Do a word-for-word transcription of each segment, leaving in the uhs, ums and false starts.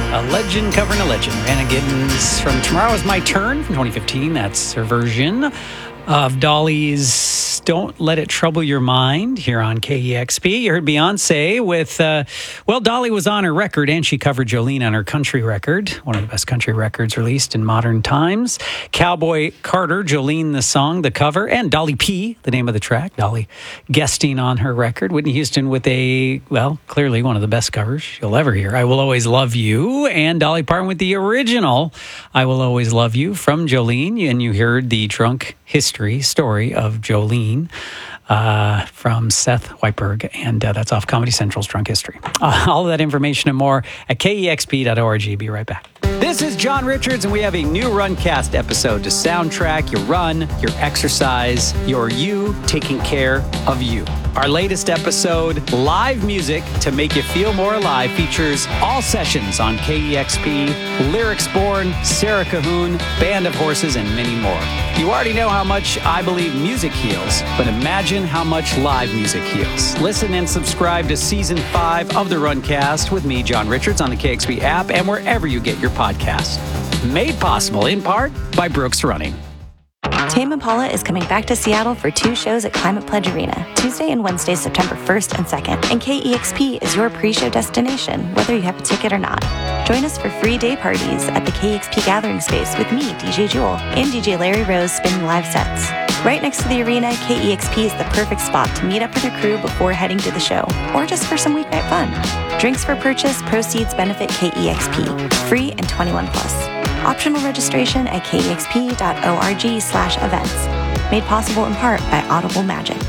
A legend covering a legend. Rihanna Giddens from Tomorrow Is My Turn from twenty fifteen. That's her version of Dolly's Don't Let It Trouble Your Mind here on K E X P. You heard Beyonce with, uh, well, Dolly was on her record and she covered Jolene on her country record, one of the best country records released in modern times. Cowboy Carter, Jolene the song, the cover, and Dolly P, the name of the track. Dolly guesting on her record. Whitney Houston with a, well, clearly one of the best covers you'll ever hear, I Will Always Love You. And Dolly Parton with the original I Will Always Love You from Jolene. And you heard the drunk history story of Jolene uh, from Seth Whiteberg, and uh, that's off Comedy Central's Drunk History. Uh, all of that information and more at K E X P dot org. Be right back. This is John Richards, and we have a new Runcast episode to soundtrack your run, your exercise, your you taking care of you. Our latest episode, Live Music to Make You Feel More Alive, features all sessions on K E X P, Lyrics Born, Sarah Cahoon, Band of Horses, and many more. You already know how much I believe music heals, but imagine how much live music heals. Listen and subscribe to Season five of the Runcast with me, John Richards, on the K X P app and wherever you get your podcasts. Made possible, in part, by Brooks Running. Tame Impala is coming back to Seattle for two shows at Climate Pledge Arena, Tuesday and Wednesday, September first and second. And K E X P is your pre-show destination, whether you have a ticket or not. Join us for free day parties at the K E X P Gathering Space with me, D J Jewel, and D J Larry Rose spinning live sets. Right next to the arena, K E X P is the perfect spot to meet up with your crew before heading to the show, or just for some weeknight fun. Drinks for purchase, proceeds benefit K E X P. Free and twenty-one plus. Optional registration at K E X P dot org slash events. Made possible in part by Audible Magic.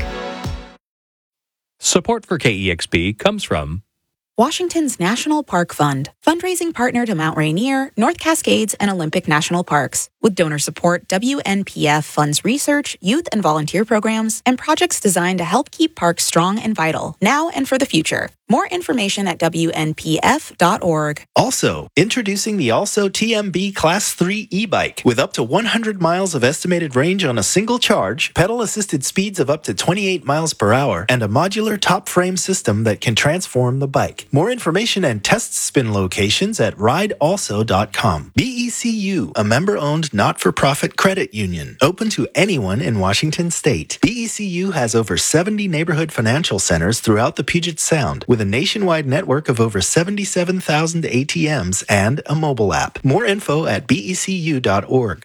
Support for K E X P comes from Washington's National Park Fund, fundraising partner to Mount Rainier, North Cascades, and Olympic National Parks. With donor support, W N P F funds research, youth and volunteer programs, and projects designed to help keep parks strong and vital, now and for the future. More information at W N P F dot org. Also, introducing the Also T M B Class three e-bike. With up to one hundred miles of estimated range on a single charge, pedal-assisted speeds of up to twenty-eight miles per hour, and a modular top frame system that can transform the bike. More information and test spin locations at ride also dot com. B E C U, a member-owned not-for-profit credit union, open to anyone in Washington state. B E C U has over seventy neighborhood financial centers throughout the Puget Sound, with a nationwide network of over seventy-seven thousand A T Ms and a mobile app. More info at B E C U dot org.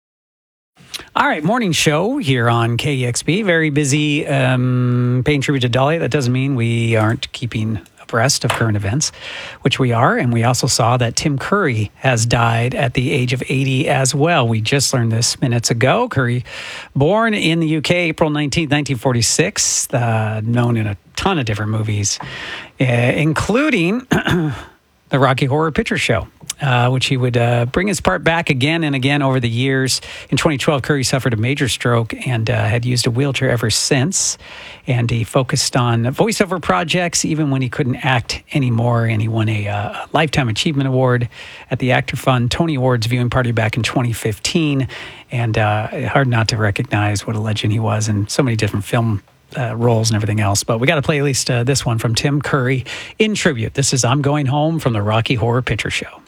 All right, morning show here on K E X P. Very busy um, paying tribute to Dolly. That doesn't mean we aren't keeping abreast of current events, which we are. And we also saw that Tim Curry has died at the age of eighty as well. We just learned this minutes ago. Curry, born in the U K, April nineteenth, nineteen forty-six, uh, known in a ton of different movies, uh, including the Rocky Horror Picture Show, uh, which he would uh, bring his part back again and again over the years. In twenty twelve, Curry suffered a major stroke and uh, had used a wheelchair ever since. And he focused on voiceover projects even when he couldn't act anymore. And he won a uh, Lifetime Achievement Award at the Actor Fund Tony Awards viewing party back in twenty fifteen. And uh, hard not to recognize what a legend he was in so many different film Uh, roles and everything else. But we got to play at least uh, this one from Tim Curry in tribute. This is I'm Going Home from the Rocky Horror Picture Show.